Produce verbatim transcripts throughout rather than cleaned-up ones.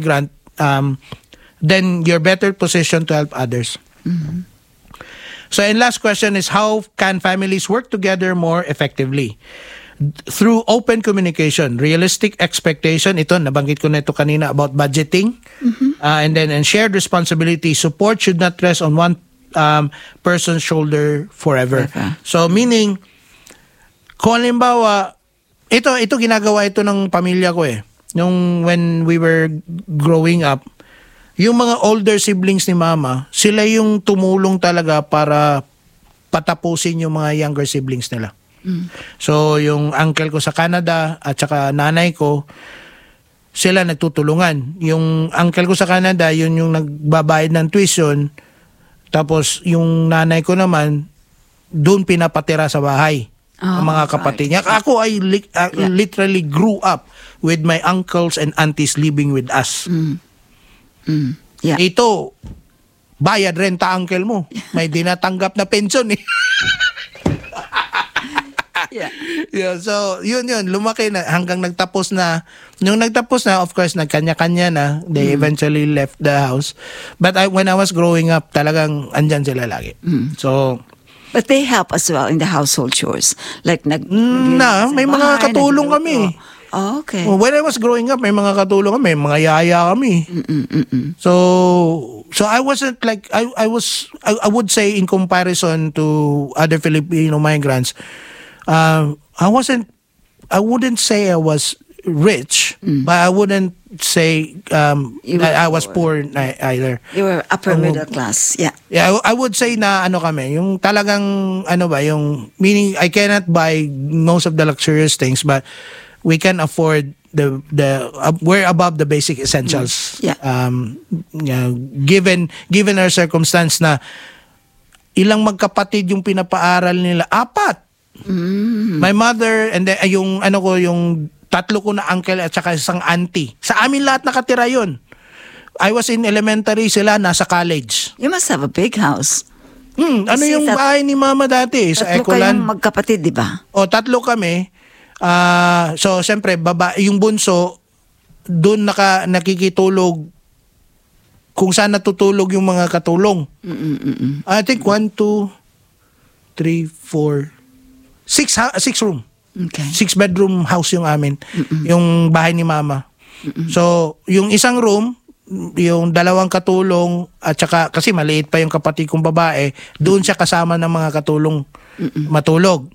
migrant, um, then you're better positioned to help others. Mm-hmm. So, and last question is, how can families work together more effectively? Through open communication, realistic expectation. Ito, nabanggit ko na ito kanina about budgeting. Mm-hmm. Uh, and then, and shared responsibility. Support should not rest on one um, person's shoulder forever. Okay. So, meaning, kung halimbawa, ito, ito ginagawa ito ng pamilya ko eh. Nung when we were growing up, yung mga older siblings ni mama, sila yung tumulong talaga para patapusin yung mga younger siblings nila. Mm. So, yung uncle ko sa Canada at saka nanay ko, sila nagtutulungan. Yung uncle ko sa Canada, yun yung nagbabayad ng tuition. Tapos, yung nanay ko naman, doon pinapatira sa bahay. Oh, ang mga kapatid niya. Ako ay li- uh, Yeah. literally grew up with my uncles and aunties living with us. Mm. Mm. Yeah. Ito, bayad renta uncle mo. May dinatanggap na pension eh. Yeah. Yeah, so, yun yun. Lumaki na hanggang nagtapos na. Nung nagtapos na, of course, nagkanya-kanya na. They Mm. eventually left the house. But I, when I was growing up, talagang andyan sila lagi. Mm. So, But they help as well in the household chores. Like, nag... Mm, na, may mga bahay, katulong nagluluto. kami. Oh, okay. when I was growing up, may mga katulong kami, may mga yaya kami. Mm-mm-mm. So, so I wasn't like, I, I was, I, I would say in comparison to other Filipino migrants, uh, I wasn't, I wouldn't say I was rich, but I wouldn't say um, You that were I was poor ni- either. You were upper Oh. middle class. Yeah. Yeah, I, I would say na ano kami, yung talagang ano ba, yung meaning I cannot buy most of the luxurious things, but we can afford the the uh, we're above the basic essentials. Yeah. Um, you know, given given our circumstance na ilang magkapatid yung pinapaaral nila, apat. Mm. My mother and then uh, yung ano ko yung tatlo ko na uncle at saka isang auntie. Sa amin lahat nakatira yun. I was in elementary, sila nasa college. You must have a big house. Hmm, ano Kasi yung tat- bahay ni mama dati sa Tatlo Ecoland? kayong magkapatid, di ba? O tatlo kami. Ah, so siyempre baba yung bunso doon naka nakikitulog kung saan natutulog yung mga katulong. Mm-mm-mm. I think one, two, three, four, six ha- six room. Okay. Six bedroom house yung amin. Yung bahay ni mama. So, yung isang room, yung dalawang katulong, at saka, kasi maliit pa yung kapatid kong babae, doon siya kasama ng mga katulong matulog.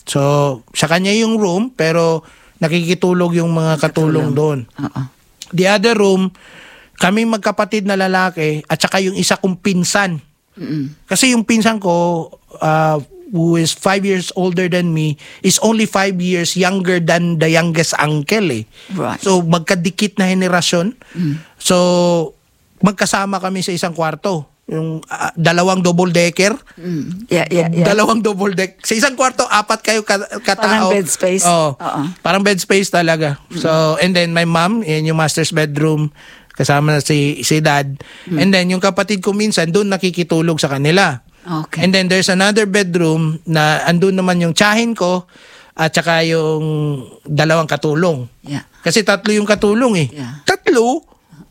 So, sa kanya yung room, pero nakikitulog yung mga katulong doon. Oo. The other room, kami magkapatid na lalaki, at saka yung isa kong pinsan. Mm-mm. Kasi yung pinsan ko, uh, who is five years older than me, is only five years younger than the youngest uncle eh. Right. So, magkadikit na henerasyon. So, magkasama kami sa isang kwarto. Yung ah, dalawang double-decker. Mm. Yeah, yeah, yeah. Dalawang double-deck. Sa isang kwarto, apat kayo ka- katao. Parang bed space. Oo. Oo. Parang bed space talaga. So, and then my mom, yan yung master's bedroom. Kasama na si, si dad. And then, yung kapatid ko minsan, doon nakikitulog sa kanila. Okay. And then there's another bedroom na andun naman yung tsahin ko at saka yung dalawang katulong. Yeah. Kasi tatlo yung katulong eh. Yeah. Tatlo?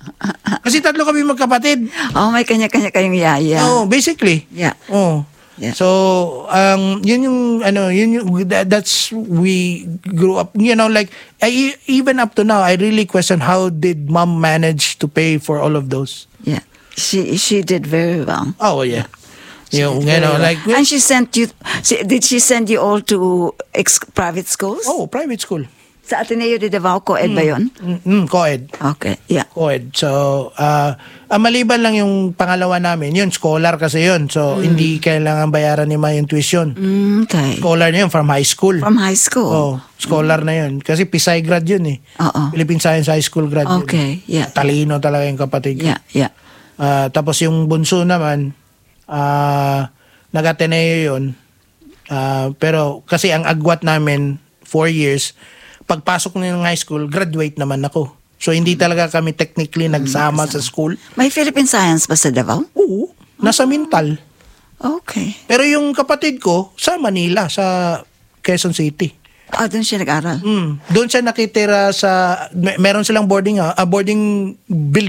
Kasi tatlo kami magkapatid. Oh, may kanya-kanya kayong yaya. Oh, basically. Yeah. Oh. Yeah. So, um, yun yung, ano, yun yung, that, that's, we grew up, you know, like, I, even up to now, I really question how did mom manage to pay for all of those? Yeah. She she did very well. Oh, yeah. She Yung, did you know, very well. like, And she sent you, she, did she send you all to ex- private schools? oh, private school. Sa Ateneo de Davao, co-ed ba yun? Mm, mm, co-ed. Okay, yeah. Co-ed. So, uh, ah, maliban lang yung pangalawa namin, yun, scholar kasi yun. So, hindi kailangan bayaran ni Ma yung tuition. Mm, okay. Scholar na yun from high school. From high school? Oh, scholar na yun. Kasi P S I grad yun eh. Oo. Philippine Science High School grad yun. Okay, yeah. Talino talaga yung kapatid ko. Yeah, yeah. Ah, tapos yung bunso naman, ah, nag-Ateneo yun. Ah, pero kasi ang agwat namin, four years, pagpasok na ng high school, graduate naman ako. So, hindi talaga kami technically nagsama sa school. May Philippine Science ba sa Davao? Oo, nasa Mintal. Okay. Pero yung kapatid ko, sa Manila, sa Quezon City. Ah, doon siya nag-aral? Mm, doon siya nakitira sa, may- meron silang boarding, ah, ah, boarding building.